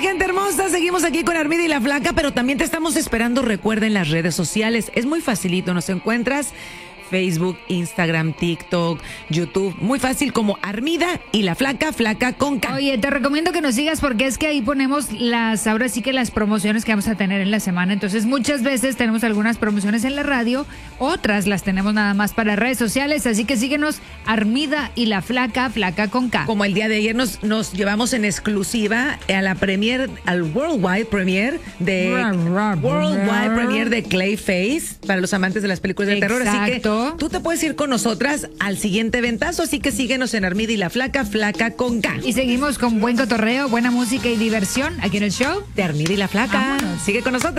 gente hermosa, seguimos aquí con Armida y la Flaca, pero también te estamos esperando, recuerda, en las redes sociales. Es muy facilito, nos encuentras Facebook, Instagram, TikTok, YouTube, muy fácil como Armida y la Flaca, Flaca con K. Oye, te recomiendo que nos sigas porque es que ahí ponemos ahora sí que las promociones que vamos a tener en la semana. Entonces muchas veces tenemos algunas promociones en la radio, otras las tenemos nada más para redes sociales, así que síguenos Armida y la Flaca, Flaca con K. Como el día de ayer nos llevamos en exclusiva a la premier, al Worldwide Premiere de Clayface, para los amantes de las películas de terror. Así que tú te puedes ir con nosotras al siguiente eventazo, así que síguenos en Armida y la Flaca, Flaca con K. Y seguimos con buen cotorreo, buena música y diversión aquí en el show de Armida y la Flaca. Vámonos. Sigue con nosotras.